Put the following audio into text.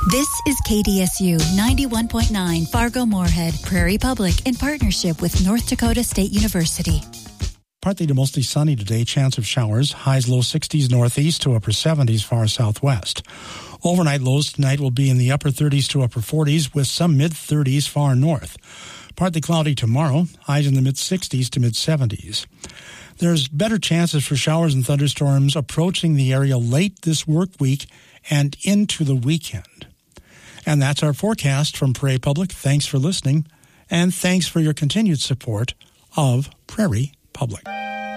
This is KDSU 91.9 Fargo-Moorhead, Prairie Public, in partnership with North Dakota State University. Partly to mostly sunny today, chance of showers, highs low 60s northeast to upper 70s far southwest. Overnight lows tonight will be in the upper 30s to upper 40s with some mid-30s far north. Partly cloudy tomorrow, highs in the mid-60s to mid-70s. There's better chances for showers and thunderstorms approaching the area late this work week and into the weekend. And that's our forecast from Prairie Public. Thanks for listening, and thanks for your continued support of Prairie Public.